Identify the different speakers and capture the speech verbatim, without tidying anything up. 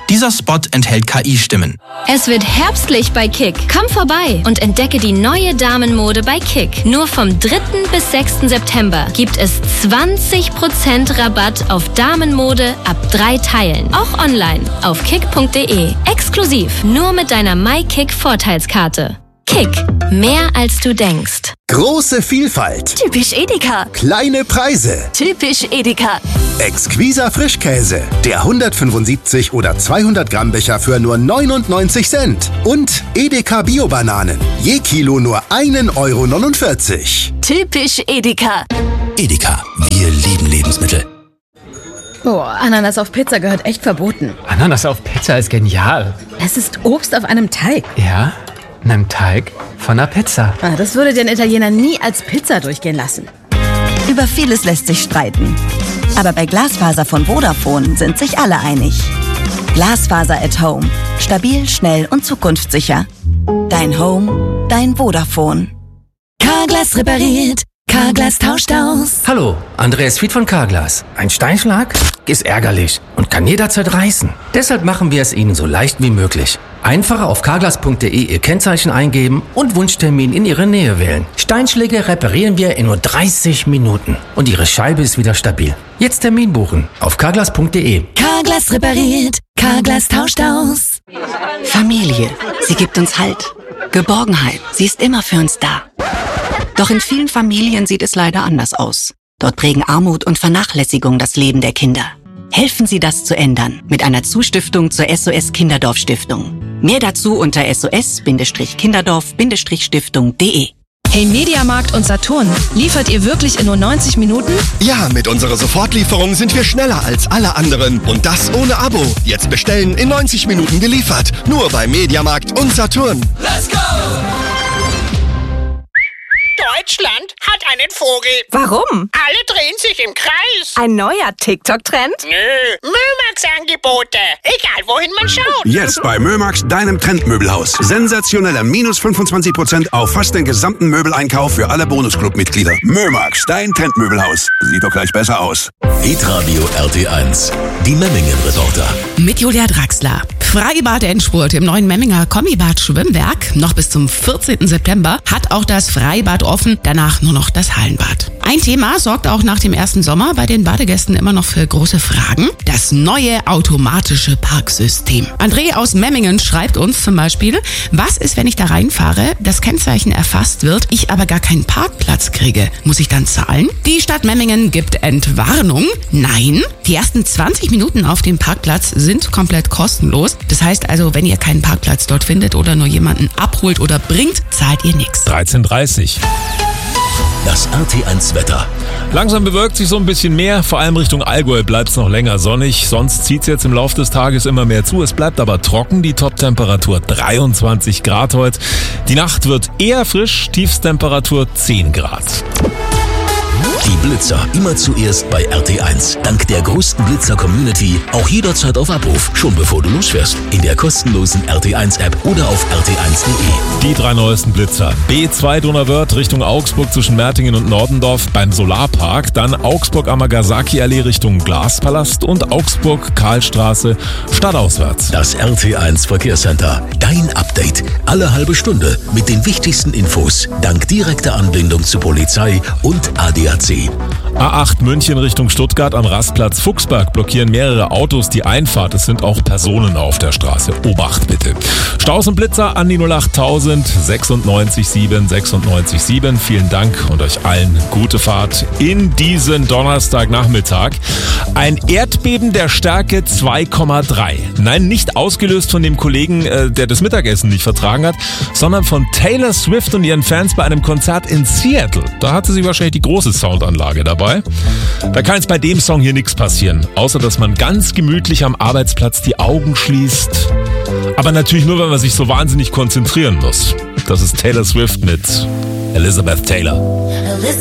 Speaker 1: Dieser Spot enthält K I-Stimmen.
Speaker 2: Es wird herbstlich bei Kick. Komm vorbei und entdecke die neue Damenmode bei Kick. Nur vom dritten bis sechsten September gibt es zwanzig Prozent Rabatt auf Damenmode ab drei Teilen. Auch online auf kick punkt de. Exklusiv nur mit deiner MyKick-Vorteilskarte. Kick. Mehr als du denkst.
Speaker 3: Große Vielfalt.
Speaker 4: Typisch Edeka.
Speaker 3: Kleine Preise.
Speaker 4: Typisch Edeka.
Speaker 3: Exquiser Frischkäse. Der hundertfünfundsiebzig oder zweihundert Gramm Becher für nur neunundneunzig Cent. Und Edeka Bio-Bananen. Je Kilo nur ein Euro neunundvierzig.
Speaker 4: Typisch Edeka.
Speaker 5: Edeka. Wir lieben Lebensmittel.
Speaker 6: Oh, Ananas auf Pizza gehört echt verboten.
Speaker 7: Ananas auf Pizza ist genial.
Speaker 6: Es ist Obst auf einem Teig.
Speaker 7: Ja, in einem Teig von einer Pizza.
Speaker 6: Ah, das würde den Italiener nie als Pizza durchgehen lassen.
Speaker 8: Über vieles lässt sich streiten. Aber bei Glasfaser von Vodafone sind sich alle einig. Glasfaser at Home. Stabil, schnell und zukunftssicher. Dein Home, dein Vodafone.
Speaker 4: Carglass repariert. Carglass tauscht aus.
Speaker 5: Hallo, Andreas Fied von Carglass. Ein Steinschlag ist ärgerlich und kann jederzeit reißen. Deshalb machen wir es Ihnen so leicht wie möglich. Einfach auf carglass punkt de Ihr Kennzeichen eingeben und Wunschtermin in Ihre Nähe wählen. Steinschläge reparieren wir in nur dreißig Minuten und Ihre Scheibe ist wieder stabil. Jetzt Termin buchen auf carglass punkt de.
Speaker 4: Carglass repariert. Carglass tauscht aus.
Speaker 8: Familie, sie gibt uns Halt. Geborgenheit, sie ist immer für uns da. Doch in vielen Familien sieht es leider anders aus. Dort prägen Armut und Vernachlässigung das Leben der Kinder. Helfen Sie, das zu ändern mit einer Zustiftung zur S O S Kinderdorf Stiftung. Mehr dazu unter s o s kinderdorf stiftung punkt de.
Speaker 9: Hey Mediamarkt und Saturn, liefert ihr wirklich in nur neunzig Minuten?
Speaker 10: Ja, mit unserer Sofortlieferung sind wir schneller als alle anderen. Und das ohne Abo. Jetzt bestellen, in neunzig Minuten geliefert. Nur bei Mediamarkt und Saturn.
Speaker 11: Let's go! Deutschland hat einen Vogel.
Speaker 12: Warum?
Speaker 11: Alle drehen sich im Kreis.
Speaker 12: Ein neuer TikTok-Trend?
Speaker 11: Nö, Mömax-Angebote. Egal, wohin man schaut.
Speaker 13: Jetzt bei Mömax, deinem Trendmöbelhaus. Sensationeller minus fünfundzwanzig Prozent auf fast den gesamten Möbeleinkauf für alle Bonusclub-Mitglieder. Mömax, dein Trendmöbelhaus. Sieht doch gleich besser aus.
Speaker 5: Hitradio R T eins. Die Memmingen-Reporter.
Speaker 14: Mit Julia Draxler. Freibad-Endspurt im neuen Memminger Kommibad Schwimmwerk. Noch bis zum vierzehnten September hat auch das Freibad offen, danach nur noch das Hallenbad. Ein Thema sorgt auch nach dem ersten Sommer bei den Badegästen immer noch für große Fragen. Das neue automatische Parksystem. André aus Memmingen schreibt uns zum Beispiel, was ist, wenn ich da reinfahre, das Kennzeichen erfasst wird, ich aber gar keinen Parkplatz kriege? Muss ich dann zahlen? Die Stadt Memmingen gibt Entwarnung. Nein, die ersten zwanzig Minuten auf dem Parkplatz sind komplett kostenlos. Das heißt also, wenn ihr keinen Parkplatz dort findet oder nur jemanden abholt oder bringt, zahlt ihr nichts.
Speaker 15: dreizehn Uhr dreißig.
Speaker 5: Das R T eins Wetter.
Speaker 15: Langsam bewölkt sich so ein bisschen mehr, vor allem Richtung Allgäu bleibt es noch länger sonnig, sonst zieht es jetzt im Laufe des Tages immer mehr zu. Es bleibt aber trocken, die Top-Temperatur dreiundzwanzig Grad heute. Die Nacht wird eher frisch, Tiefstemperatur zehn Grad.
Speaker 5: Die Blitzer immer zuerst bei R T eins. Dank der größten Blitzer-Community auch jederzeit auf Abruf, schon bevor du losfährst. In der kostenlosen R T eins App oder auf r t eins punkt de.
Speaker 15: Die drei neuesten Blitzer. B zwei Donauwörth Richtung Augsburg zwischen Mertingen und Nordendorf beim Solarpark. Dann Augsburg-Amagasaki-Allee Richtung Glaspalast und Augsburg-Karlstraße stadtauswärts.
Speaker 5: Das R T eins Verkehrscenter. Dein Update. Alle halbe Stunde mit den wichtigsten Infos. Dank direkter Anbindung zu Polizei und A D A C.
Speaker 15: A acht München Richtung Stuttgart am Rastplatz Fuchsberg blockieren mehrere Autos die Einfahrt. Es sind auch Personen auf der Straße. Obacht bitte. Staus und Blitzer an die null acht tausend sechsundneunzig sieben sechsundneunzig sieben. Vielen Dank und euch allen gute Fahrt in diesen Donnerstagnachmittag. Ein Erdbeben der Stärke zwei Komma drei. Nein, nicht ausgelöst von dem Kollegen, äh, der das Mittagessen nicht vertragen hat, sondern von Taylor Swift und ihren Fans bei einem Konzert in Seattle. Da hatte sie wahrscheinlich die große Soundanlage dabei. Da kann jetzt bei dem Song hier nichts passieren, außer dass man ganz gemütlich am Arbeitsplatz die Augen schließt. Aber natürlich nur, wenn man sich so wahnsinnig konzentrieren muss. Das ist Taylor Swift mit Elizabeth Taylor.